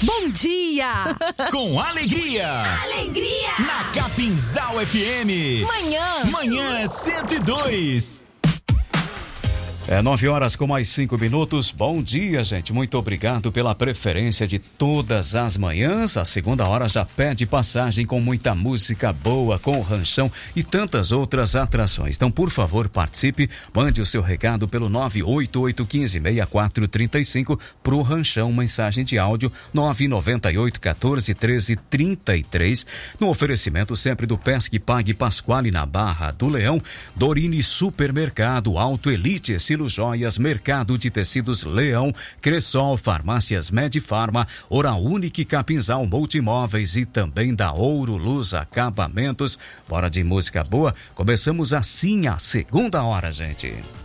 Bom dia! Com alegria! Alegria! Na Capinzal FM. Manhã 102. 9 horas com mais 5 minutos. Bom dia, gente. Muito obrigado pela preferência de todas as manhãs. A segunda hora já pede passagem com muita música boa, com o Ranchão e tantas outras atrações. Então, por favor, participe. Mande o seu recado pelo 988156435 pro Ranchão. Mensagem de áudio 998141333. No oferecimento sempre do Pesque Pague Pasquale na Barra do Leão. Dorini Supermercado, Auto Elite, Estilo Joias, Mercado de Tecidos Leão, Cressol, Farmácias Medifarma, Oral Unique, Capinzal Multimóveis e também da Ouro Luz Acabamentos. Bora de música boa. Começamos assim a segunda hora, gente.